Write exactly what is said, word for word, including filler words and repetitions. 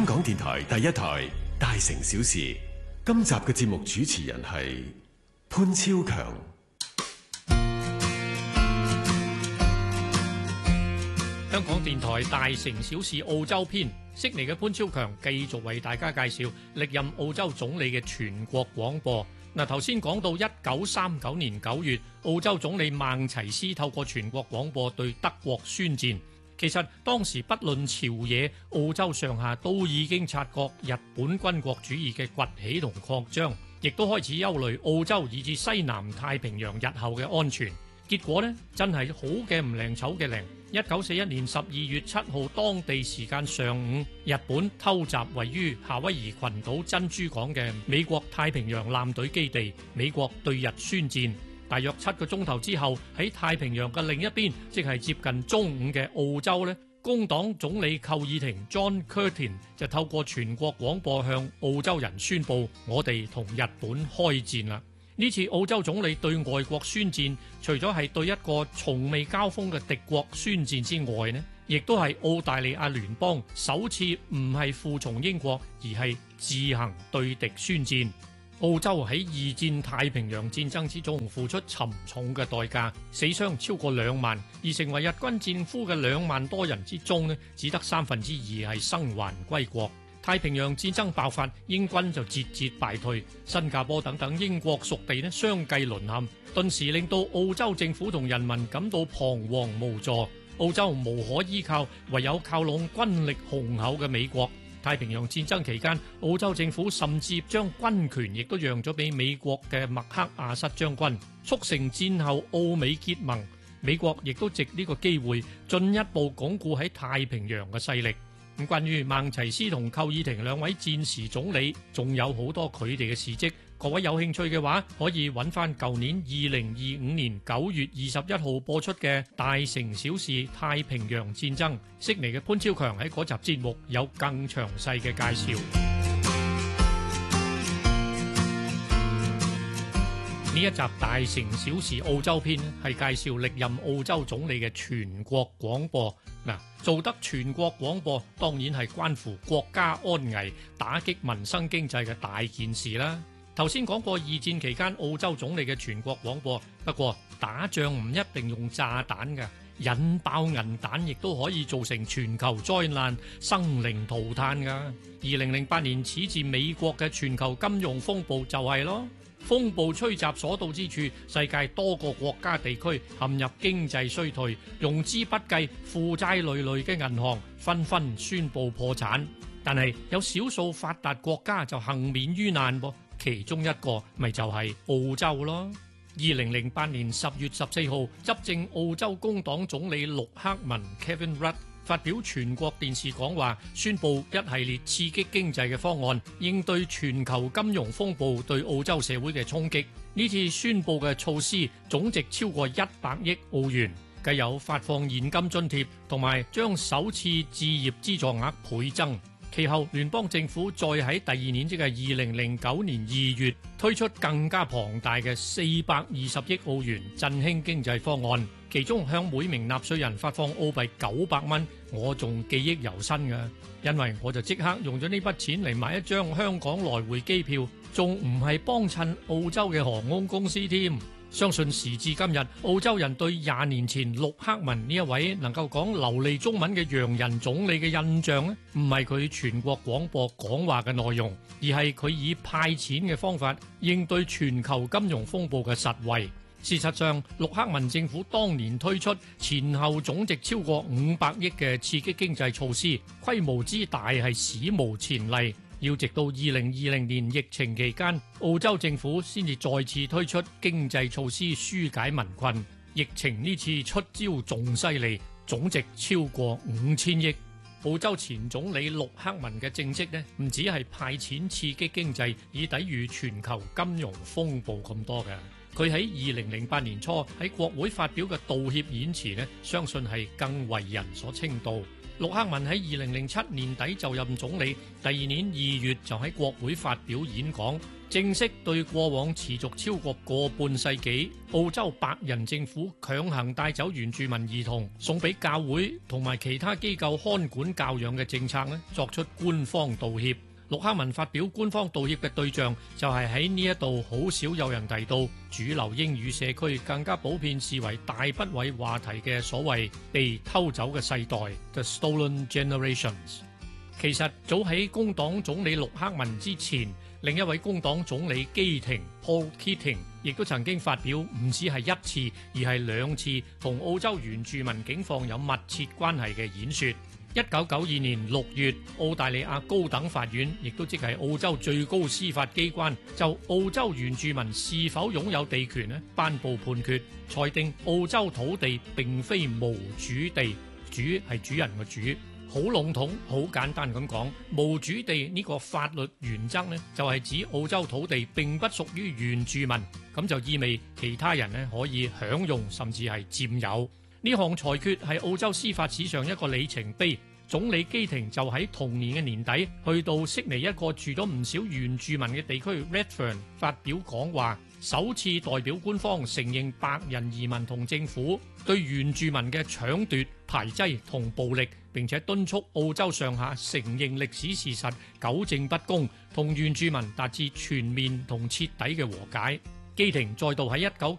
香港電台第一台《大城小事》，今集嘅節目主持人係潘超強。 香港電台《大城小事》澳洲篇，悉尼嘅潘超強繼續為大家介紹歷任澳洲總理嘅全國廣播。嗱，頭先講到一九三九年九月，澳洲總理孟齊斯透過全國廣播對德國宣戰。其實當時不論朝野，澳洲上下都已經察覺日本軍國主義嘅崛起同擴張，亦都開始憂慮澳洲以至西南太平洋日後嘅安全。結果呢，真係好嘅唔靈，醜嘅靈。一九四一年十二月七號當地時間上午，日本偷襲位於夏威夷群島珍珠港嘅美國太平洋艦隊基地，美國對日宣戰。大約七個鐘頭之後，喺太平洋嘅另一邊，即係接近中午嘅澳洲呢，工黨總理寇爾廷 John Curtin 就透過全國廣播向澳洲人宣佈：我哋同日本開戰啦！呢次澳洲總理對外國宣戰，除咗係對一個從未交鋒嘅敵國宣戰之外呢，亦都係澳大利亞聯邦首次唔係服從英國，而係自行對敵宣戰。澳洲喺二戰太平洋戰爭之中付出沉重嘅代價，死傷超過兩萬，而成為日軍戰俘嘅兩萬多人之中呢，只得三分之二係生還歸國。太平洋戰爭爆發，英軍就節節敗退，新加坡等等英國屬地呢相繼淪陷，頓時令到澳洲政府同人民感到彷徨無助。澳洲無可依靠，唯有靠攏軍力雄厚嘅美國。太平洋戰爭期間，澳洲政府甚至將軍權亦都讓咗俾美國嘅麥克阿瑟將軍，促成戰後澳美結盟。美國亦都藉呢個機會進一步鞏固喺太平洋嘅勢力。咁關於孟齊斯同寇爾廷兩位戰時總理，仲有好多佢哋嘅事蹟。各位有興趣嘅話，可以揾翻舊年二零二五年九月二十一號播出嘅《大城小事：太平洋戰爭》，悉尼嘅潘超強喺嗰集節目有更詳細嘅介紹。呢一集《大城小事澳洲篇》係介紹歷任澳洲總理嘅全國廣播。嗱，做得全國廣播，當然係關乎國家安危、打擊民生經濟嘅大件事啦。頭先講過二戰期間澳洲總理嘅全國廣播，不過打仗唔一定用炸彈㗎，引爆銀彈亦都可以造成全球災難、生靈塗炭㗎。二零零八年始自美國嘅全球金融風暴就係咯，風暴吹襲所到之處，世界多個國家地區陷入經濟衰退，融資不繼、負債累累嘅銀行紛紛宣布破產。但係有少數發達國家就幸免於難噃。其中一個咪就係澳洲咯。二零零八年十月十四號，執政澳洲工黨總理陸克文 Kevin Rudd 發表全國電視講話，宣布一系列刺激經濟嘅方案，應對全球金融風暴對澳洲社會嘅衝擊。呢次宣布嘅措施總值超過一百億澳元，繼有發放現金津貼同埋將首次置業資助額倍增。其後，聯邦政府再喺第二年，即係二零零九年二月，推出更加龐大嘅四百二十億澳元振興經濟方案，其中向每名納稅人發放澳幣九百蚊，我仲記憶猶新㗎，因為我就即刻用咗呢筆錢嚟買一張香港來回機票，仲唔係幫襯澳洲嘅航空公司添。相信時至今日，澳洲人對廿年前陸克文呢一位能夠講流利中文嘅洋人總理嘅印象呢，唔係佢全國廣播講話嘅內容，而係佢以派錢嘅方法應對全球金融風暴嘅實惠。事實上，陸克文政府當年推出前後總值超過五百億嘅刺激經濟措施，規模之大係史無前例。要直到二零二零年疫情期間，澳洲政府先至再次推出經濟措施紓解民困。疫情呢次出招仲犀利，總值超過五千億。澳洲前總理陸克文嘅政績呢，唔止係派錢刺激經濟，以抵禦全球金融風暴咁多嘅。佢喺二零零八年初喺國會發表嘅道歉演辭呢，相信係更為人所稱道。陸克文喺二零零七年底就任總理，第二年二月就喺國會發表演講， 正式對過往持續超過個半世紀澳洲白人政府強行帶走原住民兒童送俾教會同埋其他機構看管教養嘅政策呢，作出官方道歉。陸克文發表官方道歉嘅對象就係喺呢一度好少有人提到，主流英語社區更加普遍視為大不諱話題嘅所謂被偷走嘅世代 The Stolen Generations。其實早喺工黨總理陸克文之前，另一位工黨總理基廷 Paul Keating 亦都曾經發表唔止係一次，而係兩次同澳洲原住民境況有密切關係嘅演說。一九九二年六月，澳大利亞高等法院，亦都即係澳洲最高司法機關，就澳洲原住民是否擁有地權呢，頒布判決，裁定澳洲土地並非無主地，主係主人嘅主。好籠統、好簡單咁講，無主地呢個法律原則呢，就係指澳洲土地並不屬於原住民，咁就意味其他人呢可以享用甚至係佔有。呢項裁決係澳洲司法史上一個里程碑。總理基廷就喺同年嘅年底去到悉尼一個住咗唔少原住民嘅地區 Redfern 發表講話，首次代表官方承認白人移民同政府對原住民嘅搶奪、排擠同暴力，並且敦促澳洲上下承認歷史事實、糾正不公，同原住民達至全面同徹底嘅和解。基廷再度喺一九